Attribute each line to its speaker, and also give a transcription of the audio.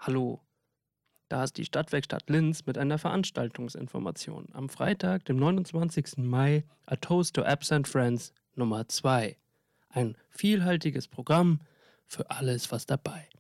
Speaker 1: Hallo, da ist die Stadtwerkstatt Linz mit einer Veranstaltungsinformation. Am Freitag, dem 29. Mai, A Toast to Absent Friends Nummer 2. Ein vielhaltiges Programm für alles, was dabei.